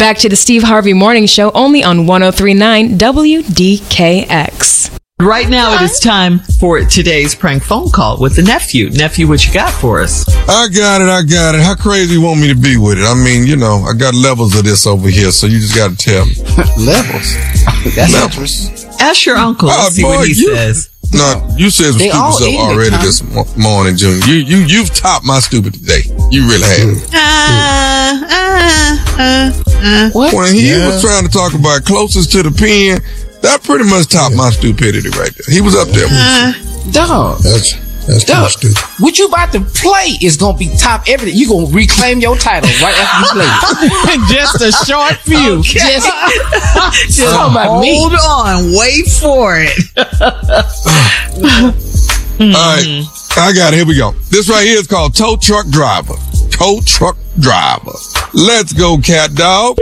Back to the Steve Harvey Morning Show, only on 103.9 WDKX. Right now, it is time for today's prank phone call with the nephew. Nephew, what you got for us? I got it. How crazy you want me to be with it? I mean, I got levels of this over here, so you just got to tell me. Levels? That's interesting. Ask your uncle. Let's see what he says. No, you said some stupid stuff already this morning, Junior. You've topped my stupid today. You really have. What? When he was trying to talk about closest to the pen, that pretty much topped my stupidity right there. He was up there. Dog. That's Dog, stupid. what you about to play is gonna be top everything. You gonna reclaim your title right after you play it. Just a short few. Okay. Just talking about me. Hold on. Wait for it. All right. I got it. Here we go. This right here is called Tow Truck Driver. Tow Truck Driver. Let's go, cat dog.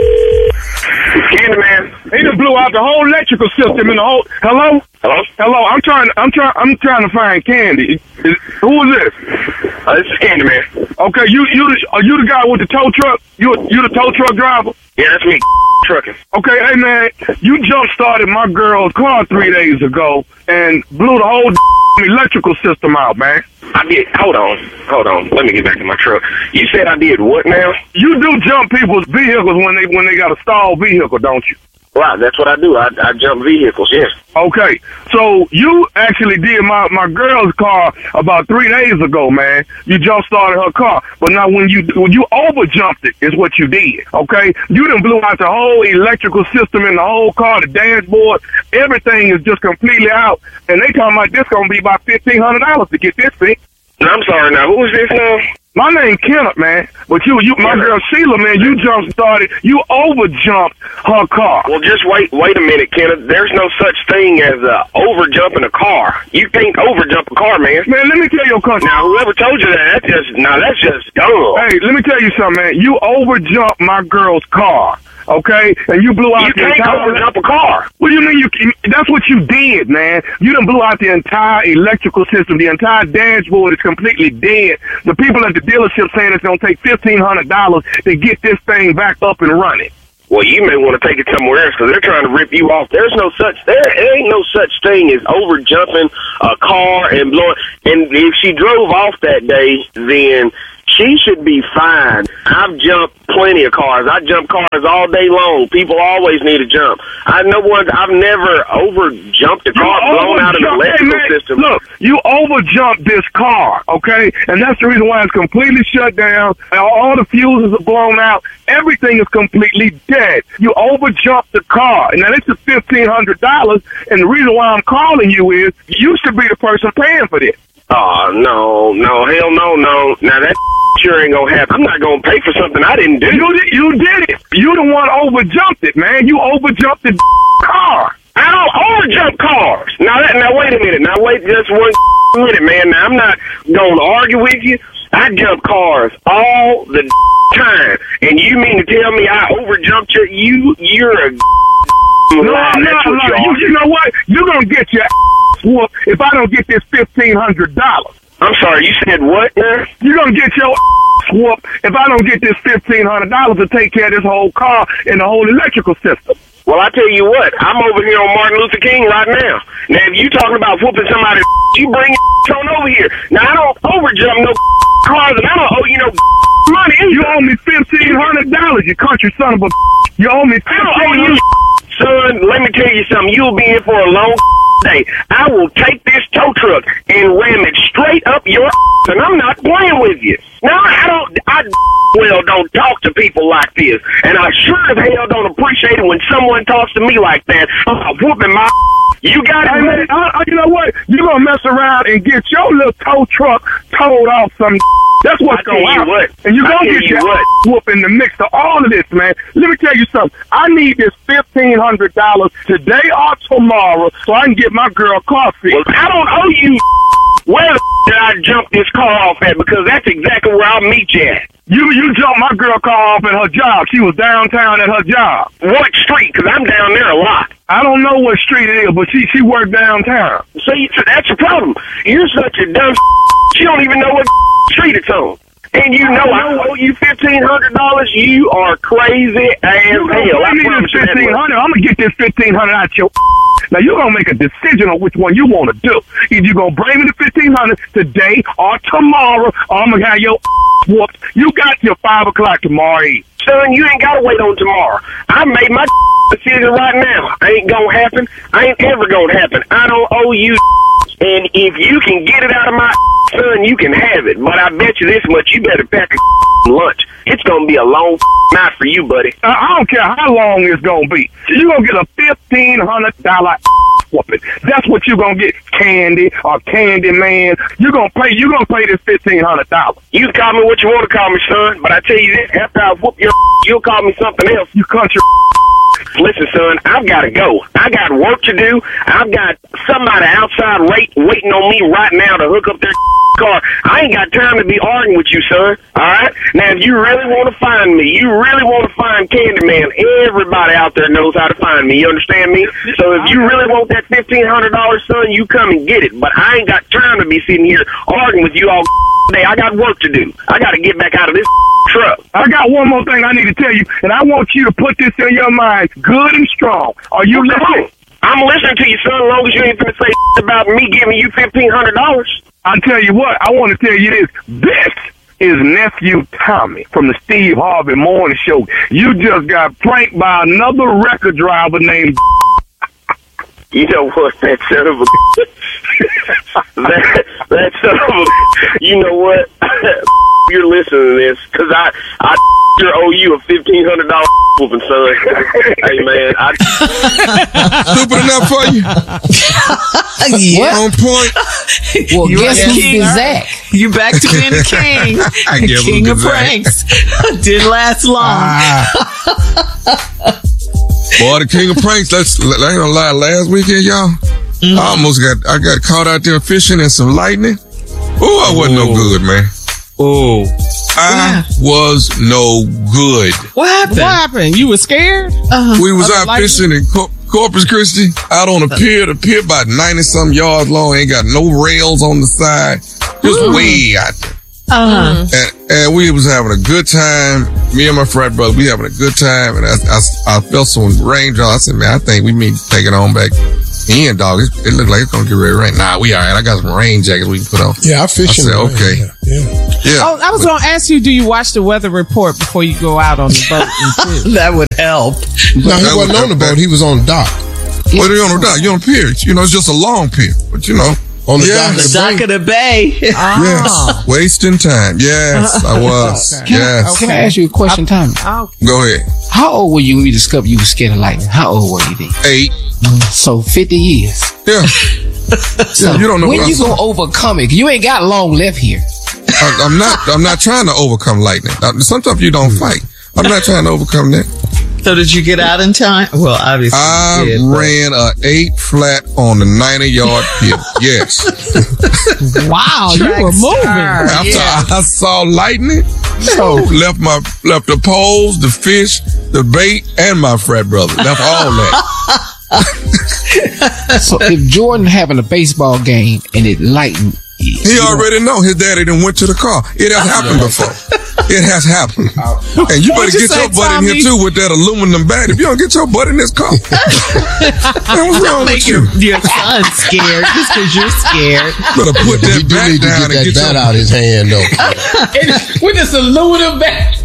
Candyman. He done blew out the whole electrical system in the whole. Hello? I'm trying to find Candy. Who is this? This is Candyman. Okay, you the guy with the tow truck? You the tow truck driver? Yeah, that's me. Trucking. Okay, hey man, you jump started my girl's car 3 days ago and blew the whole electrical system out, man. I did. Hold on. Let me get back to my truck. You said I did what now? You do jump people's vehicles when they got a stalled vehicle, don't you? Right, that's what I do. I jump vehicles, yes. Okay, so you actually did my girl's car about 3 days ago, man. You jump started her car, but now when you over jumped it is what you did. Okay, you done blew out the whole electrical system in the whole car, the dashboard, everything is just completely out, and they talking about this gonna be about $1,500 to get this fixed. I'm sorry. Now who is this now? My name Kenneth, man. But my girl Sheila, man, you jump started. You over jumped her car. Well, just wait a minute, Kenneth. There's no such thing as over jumping a car. You can't over jump a car, man. Man, let me tell you something. Now, whoever told you that, that's just dumb. Hey, let me tell you something, man. You over jumped my girl's car. Okay, and you blew out the entire... You can't over jump a car. What do you mean? That's what you did, man. You done blew out the entire electrical system. The entire dashboard is completely dead. The people at the dealership saying it's going to take $1,500 to get this thing back up and running. Well, you may want to take it somewhere else because they're trying to rip you off. There ain't no such thing as over jumping a car and blowing. And if she drove off that day, then she should be fine. I've jumped plenty of cars. I jump cars all day long. People always need to jump. I've never over jumped a car, blown out an electrical system. Look, you over jumped this car, okay? And that's the reason why it's completely shut down. All the fuses are blown out. Everything is completely dead. You over jumped the car. And now this is $1,500. And the reason why I'm calling you is you should be the person paying for this. Oh, no, hell no. Now that sure ain't gonna happen. I'm not gonna pay for something I didn't do. You did it. You the one over jumped it, man. You over jumped the car. I don't over jump cars. Now wait a minute. Now wait just 1 minute, man. Now I'm not gonna argue with you. I jump cars all the time, and you mean to tell me I over jumped you? You're a No. You know what? You're gonna get your whooped if I don't get this $1,500. I'm sorry, you said what, man? You're going to get your whooped if I don't get this $1,500 to take care of this whole car and the whole electrical system. Well, I tell you what, I'm over here on Martin Luther King right now. Now, if you talking about whooping somebody, you bring your on over here. Now, I don't overjump no cars, and I don't owe you no money. You owe me $1,500, you country son of a. You owe me $1,500. Son, let me tell you something. You'll be in for a long day. I will take this tow truck and ram it straight up your and I'm not playing with you. Now, I don't talk to people like this, and I sure as hell don't appreciate it when someone talks to me like that. I'm whooping my You got it, man. You know what? You're going to mess around and get your little tow truck towed off some. That's what's going on. And you're going to get your whoop in the mix of all of this, man. Let me tell you something. I need this $1,500 today or tomorrow so I can get my girl coffee. Well, I don't owe you. Where did I jump this car off at? Because that's exactly where I'll meet you at. You jumped my girl car off at her job. She was downtown at her job. What street? Because I'm down there a lot. I don't know what street it is, but she worked downtown. See, so that's the problem. You're such a dumb. She don't even know what street it's on. And you know I owe you $1,500. You are crazy as hell. I need this $1,500. I'm gonna get this $1,500 out your. Now you're gonna make a decision on which one you want to do. Either you gonna bring me the $1,500 today or tomorrow, or I'm gonna have your whooped. You got till 5 o'clock tomorrow Eve. Son, you ain't gotta wait on tomorrow. I made my decision right now. Ain't gonna happen. Ain't ever gonna happen. I don't owe you. And if you can get it out of my son, you can have it. But I bet you this much, you better pack a lunch. It's going to be a long night for you, buddy. I don't care how long it's going to be. You're going to get a $1,500 whooping. That's what you're going to get, Candy or Candy Man. You're going to pay this $1,500. You can call me what you want to call me, son. But I tell you this, after I whoop your you'll call me something else. You country. Listen, son, I've got to go. I got work to do. I've got somebody outside waiting on me right now to hook up their car. I ain't got time to be arguing with you, son. All right? Now, if you really want to find me, you really want to find Candyman, everybody out there knows how to find me. You understand me? So if you really want that $1,500, son, you come and get it. But I ain't got time to be sitting here arguing with you all day. I got work to do. I got to get back out of this truck. I got one more thing I need to tell you, and I want you to put this in your mind good and strong. Are you listening? I'm listening to you, son, as long as you ain't going to say about me giving you $1,500. I'll tell you what, I want to tell you this. This is Nephew Tommy from the Steve Harvey Morning Show. You just got pranked by another record driver named You know what, that son of a that son of a you know what? You're listening to this, because I owe you a $1,500 whooping, son. Hey, man. Stupid enough for you? Yeah. On point? Well, You guess are who's king, been huh? Zach? You back to being a king. I give King him of the Zach. pranks. Didn't last long. Boy, the king of pranks. I ain't gonna lie. Last weekend, y'all, I got caught out there fishing in some lightning. Oh, I wasn't no good, man. Oh, I was no good. What happened? what happened? You were scared? We was Of the out lightning? fishing in Corpus Christi, out on a pier. The pier about 90-some yards long. Ain't got no rails on the side. Just way out there. And we was having a good time. Me and my frat brother, we having a good time. And I felt some raindrops. I said, man, I think we need to take it on back in, dog. It looked like it's going to get ready to rain. Nah, we all right. I got some rain jackets we can put on. Yeah, I fish in I said, the rain. okay. Yeah. Oh, I was going to ask you, do you watch the weather report before you go out on the boat and fish? That would help. No, he wasn't on the boat. He was on the dock. Well, you're on the dock. You're on the pier. You know, it's just a long pier. But, you know. On the Yeah. dock. The dock of the bay. Yes. Wasting time. Yes, I was. Okay. Yes. Can I ask you a question, Tommy? Oh, Go ahead. How old were you when you discovered you were scared of lightning? How old were you then? 8. So 50 years. Yeah. So you don't know when what you gonna overcome it? You ain't got long left here. I'm not trying to overcome lightning. Sometimes you don't fight. I'm not trying to overcome that. So did you get out in time? Well, obviously I you did, but- ran a 8 flat on the 90-yard pier. Yes. wow, you were moving. After I saw lightning, left the poles, the fish, the bait, and my frat brother. Left all that. So if Jordan having a baseball game and it lightened, He already know his daddy done went to the car. It has happened before. It has happened. And you better What'd you get your say, butt in here Tommy? too with that aluminum bat. If you don't get your butt in this car. Man, what's wrong with Make you? your son scared just because you're scared. Better put that He do bat need to down get and that get bat your out his hand, though. with this aluminum bat.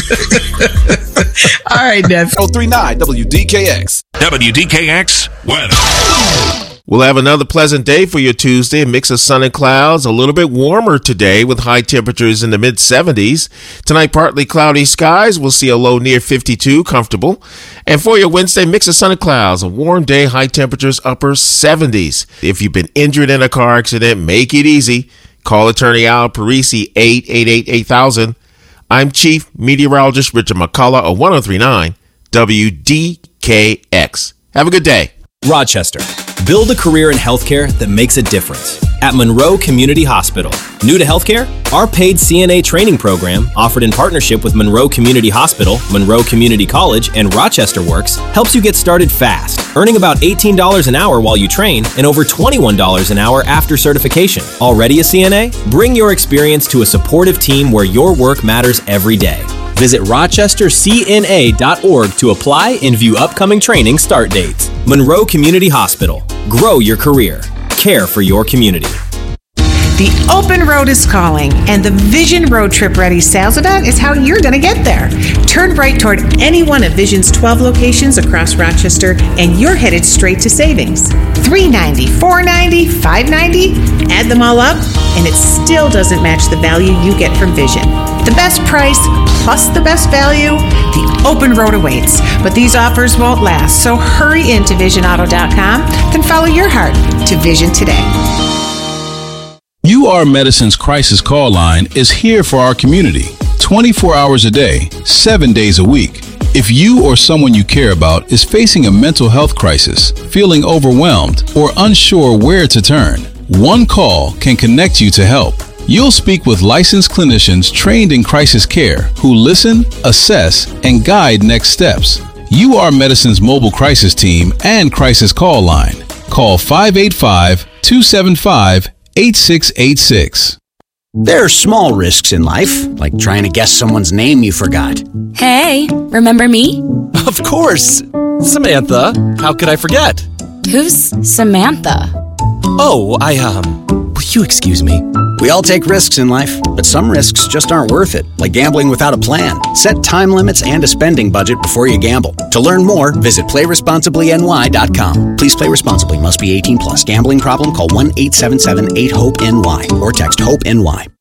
All right, Nev. 1039 WDKX. WDKX weather. We'll have another pleasant day for your Tuesday. A mix of sun and clouds. A little bit warmer today with high temperatures in the mid-70s. Tonight, partly cloudy skies. We'll see a low near 52, comfortable. And for your Wednesday, mix of sun and clouds. A warm day, high temperatures, upper 70s. If you've been injured in a car accident, make it easy. Call attorney Al Parisi, 888-8000. I'm Chief Meteorologist Richard McCullough of 1039 WDKX. Have a good day. Rochester. Build a career in healthcare that makes a difference. at Monroe Community Hospital. New to healthcare? Our paid CNA training program, offered in partnership with Monroe Community Hospital, Monroe Community College, and Rochester Works, helps you get started fast, earning about $18 an hour while you train and over $21 an hour after certification. Already a CNA? Bring your experience to a supportive team where your work matters every day. Visit rochestercna.org to apply and view upcoming training start dates. Monroe Community Hospital. Grow your career. Care for your community. The open road is calling, and the Vision Road Trip Ready sales event is how you're going to get there. Turn right toward any one of Vision's 12 locations across Rochester, and you're headed straight to savings. $390, $490, $590, add them all up, and it still doesn't match the value you get from Vision. The best price plus the best value, the open road awaits. But these offers won't last, so hurry into visionauto.com, then follow your heart to Vision today. UR Medicine's Crisis Call Line is here for our community, 24 hours a day, 7 days a week. If you or someone you care about is facing a mental health crisis, feeling overwhelmed, or unsure where to turn, one call can connect you to help. You'll speak with licensed clinicians trained in crisis care who listen, assess, and guide next steps. UR Medicine's mobile crisis team and crisis call line. Call 585-275-8686. There are small risks in life, like trying to guess someone's name you forgot. Hey, remember me? Of course! Samantha, how could I forget? Who's Samantha? Oh, will you excuse me? We all take risks in life, but some risks just aren't worth it, like gambling without a plan. Set time limits and a spending budget before you gamble. To learn more, visit PlayResponsiblyNY.com. Please play responsibly. Must be 18 plus. Gambling problem? Call 1-877-8-HOPE-NY or text HOPE-NY.